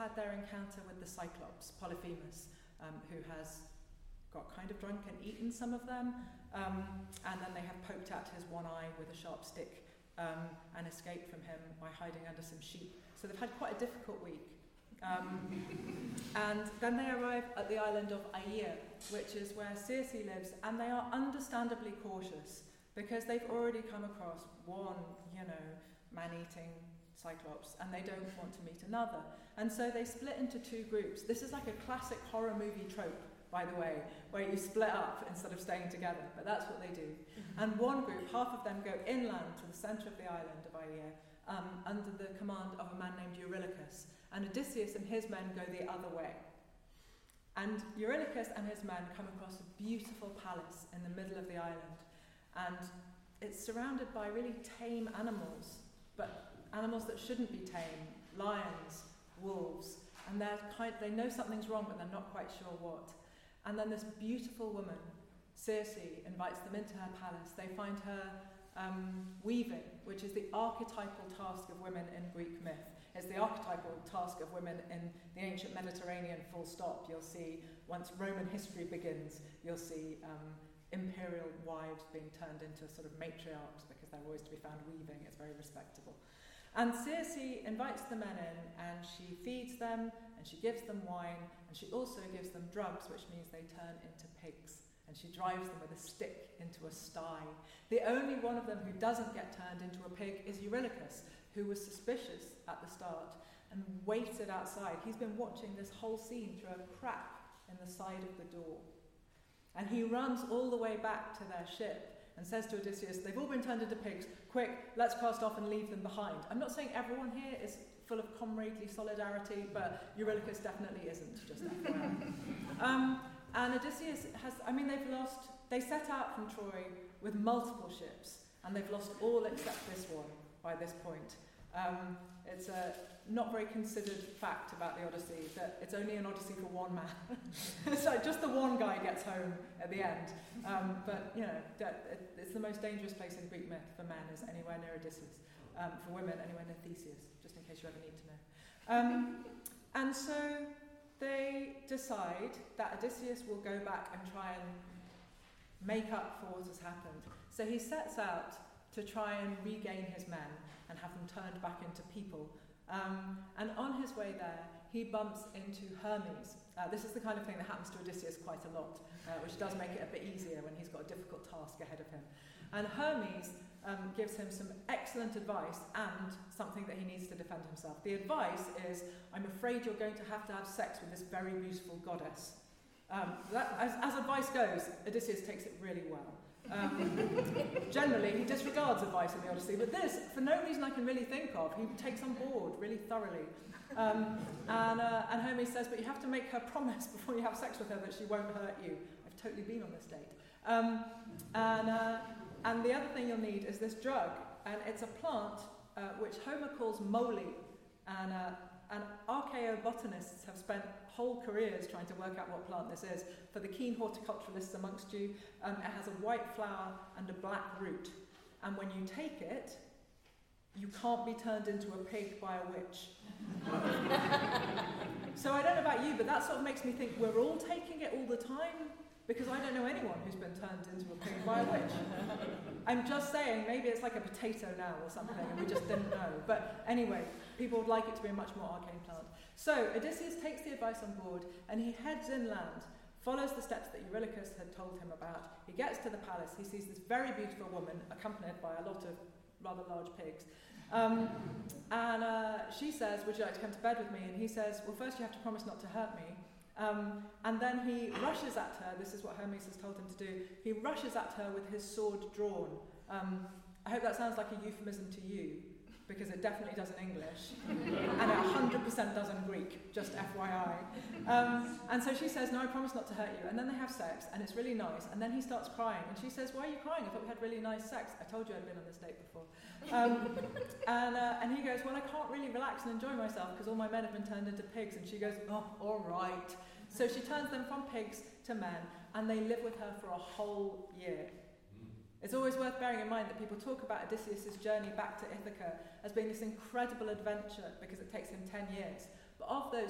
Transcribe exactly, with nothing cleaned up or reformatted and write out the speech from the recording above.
had their encounter with the Cyclops, Polyphemus, um, who has got kind of drunk and eaten some of them, um, and then they have poked out his one eye with a sharp stick um, and escaped from him by hiding under some sheep. So they've had quite a difficult week. Um, and then they arrive at the island of Aia, which is where Circe lives, and they are understandably cautious because they've already come across one, you know, man-eating Cyclops, and they don't want to meet another. And so they split into two groups. This is like a classic horror movie trope, by the way, where you split up instead of staying together, but that's what they do. Mm-hmm. And one group, half of them go inland to the centre of the island of Aia, um, under the command of a man named Eurylochus, and Odysseus and his men go the other way. And Eurylochus and his men come across a beautiful palace in the middle of the island, and it's surrounded by really tame animals, but animals that shouldn't be tame, lions, wolves, and they're kind, they know something's wrong, but they're not quite sure what. And then this beautiful woman, Circe, invites them into her palace. They find her um, weaving, which is the archetypal task of women in Greek myth. It's the archetypal task of women in the ancient Mediterranean, full stop. You'll see, once Roman history begins, you'll see um, imperial wives being turned into sort of matriarchs because they're always to be found weaving. It's very respectable. And Circe invites the men in, and she feeds them, and she gives them wine, and she also gives them drugs, which means they turn into pigs. And she drives them with a stick into a sty. The only one of them who doesn't get turned into a pig is Eurylochus, who was suspicious at the start and waited outside. He's been watching this whole scene through a crack in the side of the door. And he runs all the way back to their ship and says to Odysseus, they've all been turned into pigs, quick, let's cast off and leave them behind. I'm not saying everyone here is full of comradely solidarity, but Eurylochus definitely isn't, just F Y I. um, and Odysseus has, I mean, they've lost, they set out from Troy with multiple ships, and they've lost all except this one by this point. Um, it's a not very considered fact about the Odyssey that it's only an Odyssey for one man. So just the one guy gets home at the end. Um, but, you know, it's the most dangerous place in Greek myth for men is anywhere near Odysseus. Um, for women, anywhere near Theseus, just in case you ever need to know. Um, and so they decide that Odysseus will go back and try and make up for what has happened. So he sets out to try and regain his men and have them turned back into people. Um, and on his way there, he bumps into Hermes. Uh, this is the kind of thing that happens to Odysseus quite a lot, uh, which does make it a bit easier when he's got a difficult task ahead of him. And Hermes um, gives him some excellent advice and something that he needs to defend himself. The advice is, I'm afraid you're going to have to have sex with this very beautiful goddess. Um, that, as, as advice goes, Odysseus takes it really well. Um, generally, he disregards advice in the Odyssey, but this, for no reason I can really think of, he takes on board really thoroughly. Um, and, uh, and Hermes says, but you have to make her promise before you have sex with her that she won't hurt you. I've totally been on this date. Um, and, uh, and the other thing you'll need is this drug, and it's a plant uh, which Homer calls moly, and, uh, and archaeobotanists have spent whole careers trying to work out what plant this is. For the keen horticulturalists amongst you, um, it has a white flower and a black root. And when you take it, you can't be turned into a pig by a witch. So I don't know about you, but that sort of makes me think we're all taking it all the time, because I don't know anyone who's been turned into a pig by a witch. I'm just saying, maybe it's like a potato now or something, and we just didn't know. But anyway, people would like it to be a much more arcane plant. So Odysseus takes the advice on board, and he heads inland, follows the steps that Eurylochus had told him about. He gets to the palace, he sees this very beautiful woman, accompanied by a lot of rather large pigs. Um, and uh, she says, would you like to come to bed with me? And he says, well, first you have to promise not to hurt me. Um, and then he rushes at her, this is what Hermes has told him to do, he rushes at her with his sword drawn. Um, I hope that sounds like a euphemism to you, because it definitely does in English, and it one hundred percent does in Greek, just F Y I. Um, and so she says, no, I promise not to hurt you. And then they have sex, and it's really nice. And then he starts crying, and she says, why are you crying? I thought we had really nice sex. I told you I'd been on this date before. Um, and, uh, and he goes, well, I can't really relax and enjoy myself because all my men have been turned into pigs. And she goes, oh, all right. So she turns them from pigs to men, and they live with her for a whole year. It's always worth bearing in mind that people talk about Odysseus' journey back to Ithaca as being this incredible adventure because it takes him ten years. But of those